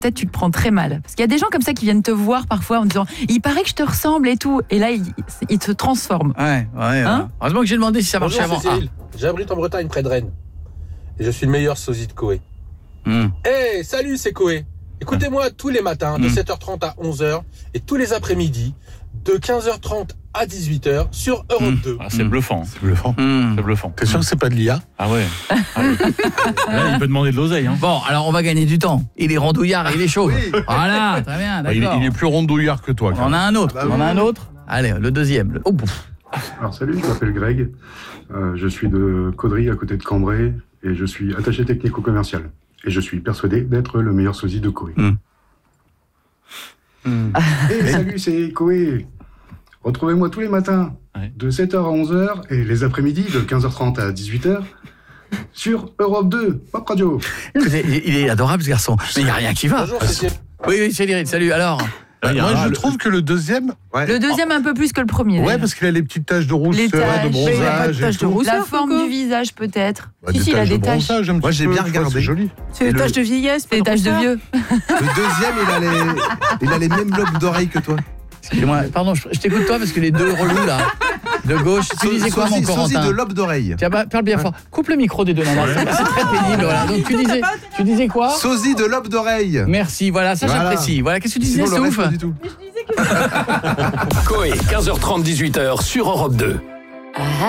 peut-être tu te prends très mal. Parce qu'il y a des gens comme ça qui viennent te voir parfois en disant « Il paraît que je te ressemble et tout ». Et là, ils te transforment. Ouais. Hein, heureusement que j'ai demandé si ça marchait avant. Bonjour Cécile, j'habite en Bretagne près de Rennes. Et je suis le meilleur sosie de Koé. Hey, salut, c'est Koé. Écoutez-moi tous les matins de 7h30 à 11h et tous les après-midi de 15h30 à 18h sur Europe 2. Ah, c'est bluffant. C'est bluffant. C'est bluffant. T'es sûr que c'est pas de l'IA? Ah ouais. Là, il peut demander de l'oseille. Hein. Bon, alors on va gagner du temps. Il est rondouillard et il est chaud. Voilà, très bien, d'accord. Il est plus rondouillard que toi. On en a un autre. On en a un autre. Allez, le deuxième. Oh, alors salut, je m'appelle Greg. Je suis de Caudry à côté de Cambrai et je suis attaché technico-commercial. Et je suis persuadé d'être le meilleur sosie de Koé. Hey, salut, c'est Koé. Retrouvez-moi tous les matins de 7h à 11h et les après-midi de 15h30 à 18h sur Europe 2, Pop Radio. Il est adorable ce garçon. Mais il n'y a rien qui va. Bonjour Cécile. Oui, Céline, salut. Alors Moi, je trouve que le deuxième... Le deuxième un peu plus que le premier. Ouais, d'ailleurs. parce qu'il a les petites taches de rousseur, taches, de mais il a pas de bronzage et taches de tout. rousseur. La forme Coco. du visage peut-être. Bah, Si, il a des taches. Moi, j'ai bien regardé. C'est joli. C'est des taches de vieillesse, C'est des taches de vieux. Le deuxième, il a les mêmes lobes d'oreilles que toi. Excusez-moi, pardon, je t'écoute toi parce que les deux relous là, de gauche, tu disais quoi mon Sosie Corentin? de lobe d'oreille. Tiens, parle bien fort. Coupe le micro des deux nanas, c'est très pénible. Voilà. Donc tu disais quoi? Sosie de lobe d'oreille. Merci, voilà, ça Voilà. j'apprécie. Voilà, qu'est-ce que tu disais, Sinon, le reste, Souf? pas du tout. Koé, 15h30, 18h sur Europe 2.